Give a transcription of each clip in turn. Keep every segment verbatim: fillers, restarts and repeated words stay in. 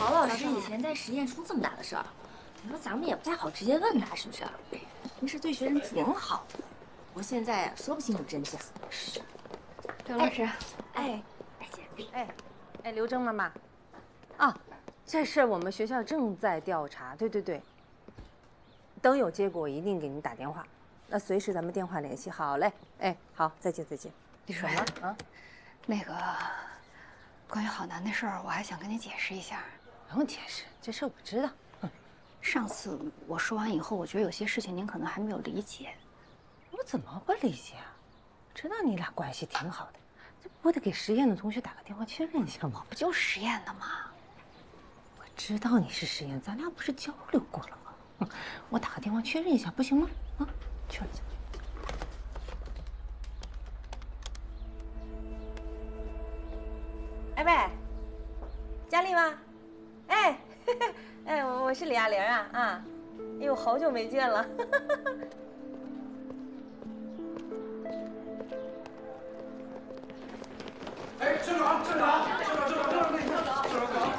郝老师以前在实验出这么大的事儿，你说咱们也不太好直接问他，是不是？平时对学生挺好的，不过现在啊说不清楚真相。是。 刘老师， 哎，哎姐， 哎，哎，刘征妈妈，啊，这事我们学校正在调查，对对对。等有结果一定给您打电话，那随时咱们电话联系。好嘞，哎，好，再见再见。 李主任啊，那个关于郝楠的事儿，我还想跟你解释一下。 不用解释，这事我知道。嗯， 上次我说完以后，我觉得有些事情您可能还没有理解。 我怎么不理解啊？知道你俩关系挺好的，这不得给实验的同学打个电话确认一下吗？ 不就实验的吗？ 我知道你是实验，咱俩不是交流过了吗？嗯，我打个电话确认一下，不行吗？啊，确认一下。哎喂，佳丽吗？哎，哎，我我是李亚玲啊啊！哎呦，好久没见了。 哎，校长，校长，校长，校长，校长，校长，校长。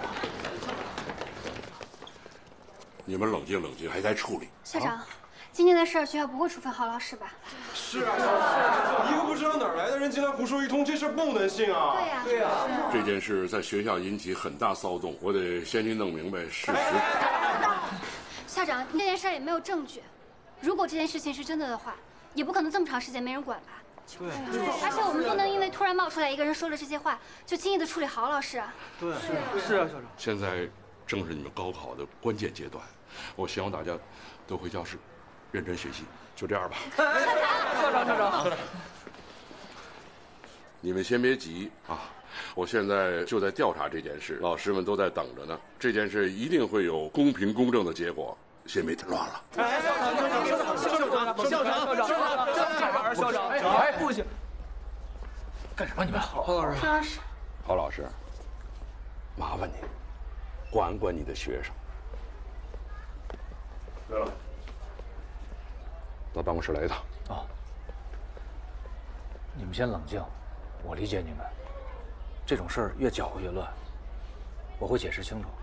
你们冷静冷静，还该处理。 校长，今天的事儿学校不会处分郝老师吧？ 是啊，校长，一个不知道哪儿来的人进来胡说一通，这事儿不能信啊！ 对呀， 对呀。 这件事在学校引起很大骚动，我得先去弄明白事实。 校长，这件事儿也没有证据，如果这件事情是真的的话，也不可能这么长时间没人管吧？ 对。 而且我们不能因为突然冒出来一个人说了这些话，就轻易的处理郝老师啊。 对，是啊，校长。 现在正是你们高考的关键阶段，我希望大家都回教室认真学习。就这样吧。 校长，校长，校长， 你们先别急啊！我现在就在调查这件事，老师们都在等着呢。这件事一定会有公平公正的结果，先别乱了。 哎，校长，校长，校长，校长，校长，校长，校长，校长，哎，不行！干什么你们？郝老师， 郝老师， 郝老师，麻烦你管管你的学生。对了。到办公室来一趟。 啊！你们先冷静，我理解你们。这种事儿越搅和越乱，我会解释清楚。